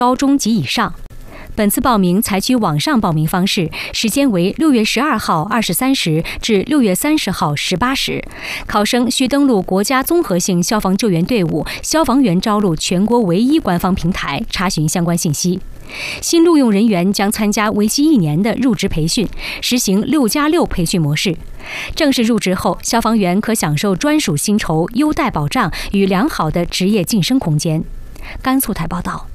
高中及以上。本次报名采取网上报名方式，时间为6月12号23时至6月30号18时。考生需登录国家综合性消防救援队伍消防员招录全国唯一官方平台查询相关信息。新录用人员将参加为期1年的入职培训，实行6+6培训模式。正式入职后，消防员可享受专属薪酬、优待保障与良好的职业晋升空间。甘肃台报道。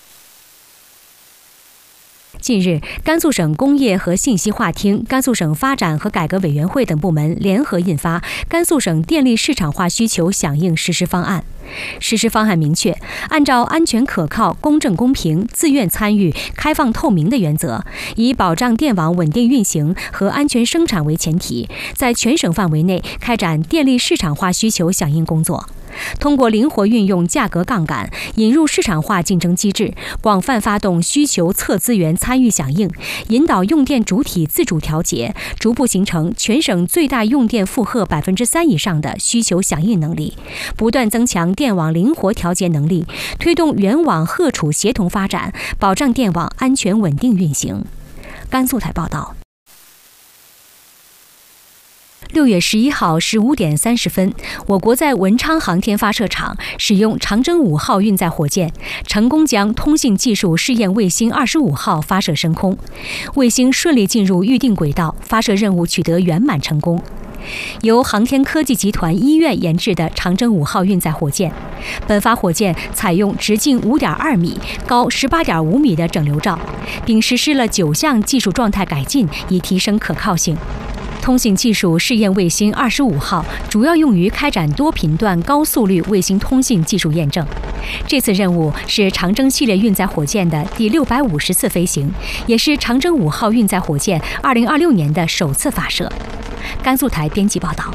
近日，甘肃省工业和信息化厅、甘肃省发展和改革委员会等部门联合印发《甘肃省电力市场化需求响应实施方案》。实施方案明确，按照安全可靠、公正公平、自愿参与、开放透明的原则，以保障电网稳定运行和安全生产为前提，在全省范围内开展电力市场化需求响应工作。通过灵活运用价格杠杆，引入市场化竞争机制，广泛发动需求侧资源参与响应，引导用电主体自主调节，逐步形成全省最大用电负荷3%以上的需求响应能力，不断增强电网灵活调节能力，推动原网荷储协同发展，保障电网安全稳定运行。甘肃台报道。6月11号15点30分，我国在文昌航天发射场使用长征5号运载火箭，成功将通信技术试验卫星25号发射升空，卫星顺利进入预定轨道，发射任务取得圆满成功。由航天科技集团医院研制的长征5号运载火箭，本发火箭采用直径5.2米、高18.5米的整流罩，并实施了9项技术状态改进，以提升可靠性。通信技术试验卫星25号主要用于开展多频段高速率卫星通信技术验证。这次任务是长征系列运载火箭的第650次飞行，也是长征5号运载火箭2026年的首次发射。甘肃台编辑报道。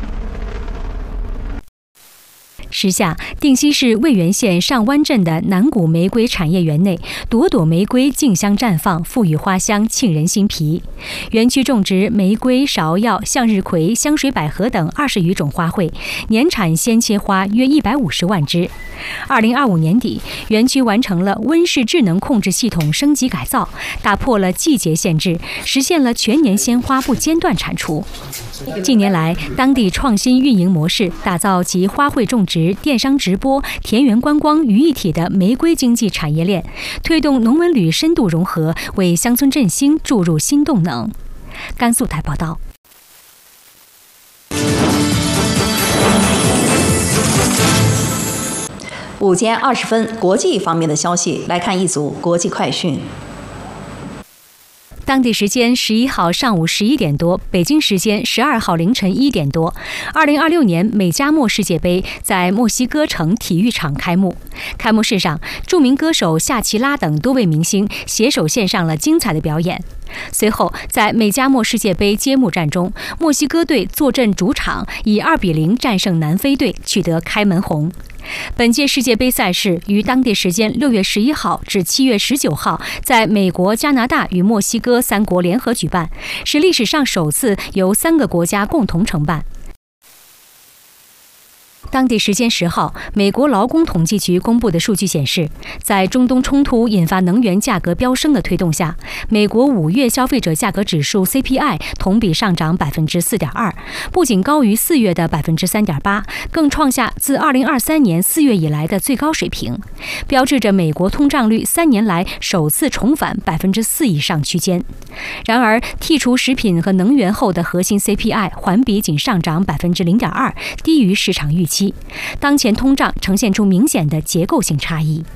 时下，定西市渭源县上湾镇的南谷玫瑰产业园内，朵朵玫瑰竞相绽放，馥郁花香，沁人心脾。园区种植玫瑰、芍药、向日葵、香水百合等20余种花卉，年产鲜切花约150万只。2025年底，园区完成了温室智能控制系统升级改造，打破了季节限制，实现了全年鲜花不间断产出。近年来，当地创新运营模式，打造集花卉种植、电商直播、田园观光于一体的玫瑰经济产业链，推动农文旅深度融合，为乡村振兴注入新动能。甘肃台报道。 5点20分，国际方面的消息，来看一组国际快讯。 当地时间11号上午11点多，北京时间12号凌晨1点多，2026年美加墨世界杯在墨西哥城体育场开幕。开幕式上，著名歌手夏奇拉等多位明星携手献上了精彩的表演。随后，在美加墨世界杯揭幕战中，墨西哥队坐镇主场，以2-0战胜南非队，取得开门红。本届世界杯赛事于当地时间6月11号至7月19号，在美国、加拿大与墨西哥3国联合举办，是历史上首次由3个国家共同承办。当地时间10号，美国劳工统计局公布的数据显示，在中东冲突引发能源价格飙升的推动下，美国5月消费者价格指数 CPI 同比上涨4.2%，不仅高于4月的3.8%，更创下自2023年4月以来的最高水平，标志着美国通胀率3年来首次重返4%以上区间。然而，剔除食品和能源后的核心 CPI 环比仅上涨0.2%，低于市场预期。当前通胀呈现出明显的结构性差异。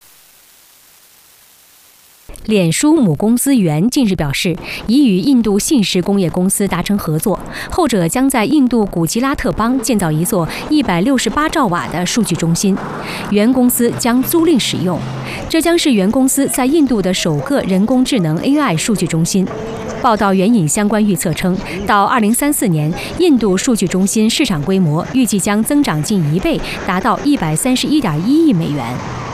脸书母公司源近日表示，已与印度信实工业公司达成合作，后者将在印度古吉拉特邦建造一座168兆瓦的数据中心，源公司将租赁使用。这将是源公司在印度的首个人工智能 AI 数据中心。报道援引相关预测称，到2034年，印度数据中心市场规模预计将增长近1倍，达到131.1亿美元。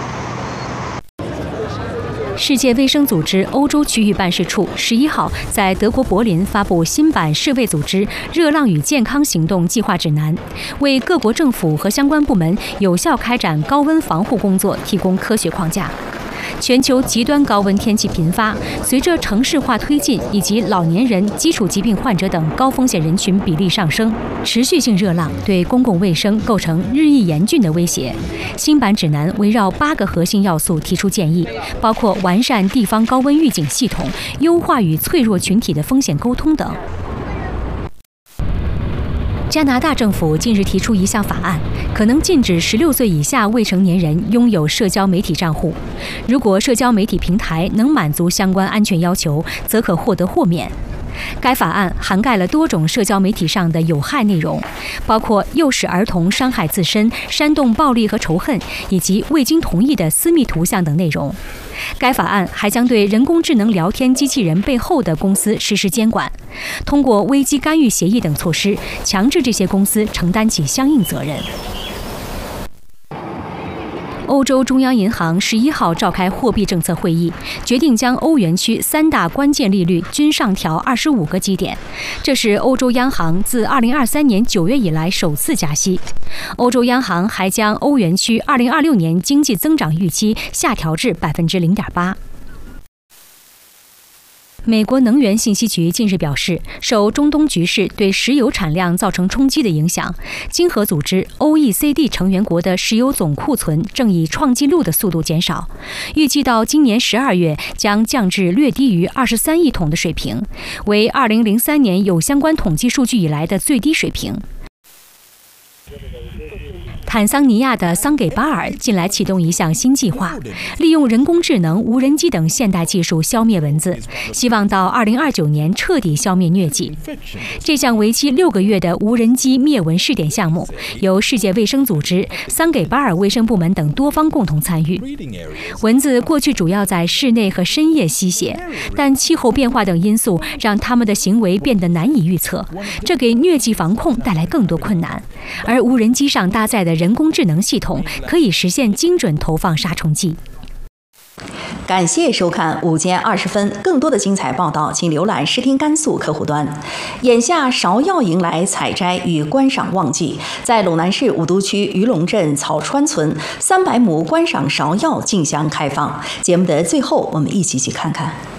世界卫生组织欧洲区域办事处11号在德国柏林发布新版世卫组织热浪与健康行动计划指南，为各国政府和相关部门有效开展高温防护工作提供科学框架。 全球极端高温天气频发，随着城市化推进以及老年人、基础疾病患者等高风险人群比例上升，持续性热浪对公共卫生构成日益严峻的威胁。新版指南围绕8个核心要素提出建议，包括完善地方高温预警系统、优化与脆弱群体的风险沟通等。加拿大政府近日提出一项法案，可能禁止16岁以下未成年人拥有社交媒体账户。如果社交媒体平台能满足相关安全要求，则可获得豁免。该法案涵盖了多种社交媒体上的有害内容，包括诱使儿童伤害自身、煽动暴力和仇恨，以及未经同意的私密图像等内容。该法案还将对人工智能聊天机器人背后的公司实施监管，通过危机干预协议等措施，强制这些公司承担起相应责任。欧洲中央银行11号召开货币政策会议，决定将欧元区3大关键利率均上调25个基点，这是欧洲央行自2023年9月以来首次加息。欧洲央行还将欧元区2026年经济增长预期下调至0.8%。美国能源信息局近日表示，受中东局势对石油产量造成冲击的影响，经合组织 OECD 成员国的石油总库存正以创纪录的速度减少，预计到今年12月将降至略低于23亿桶的水平，为2003年有相关统计数据以来的最低水平。坦桑尼亚的桑给巴尔近来启动一项新计划，利用人工智能、无人机等现代技术消灭蚊子，希望到2029年彻底消灭疟疾。这项为期6个月的无人机灭蚊试点项目，由世界卫生组织、桑给巴尔卫生部门等多方共同参与。蚊子过去主要在室内和深夜吸血，但气候变化等因素让它们的行为变得难以预测，这给疟疾防控带来更多困难。而无人机上搭载的人工智能系统可以实现精准投放杀虫剂。 感谢收看午间20分，更多的精彩报道，请浏览视听甘肃客户端。眼下芍药迎来采摘与观赏旺季，在陇南市武都区鱼龙镇草川村300亩观赏芍药竞相开放。节目的最后，我们一起去看看。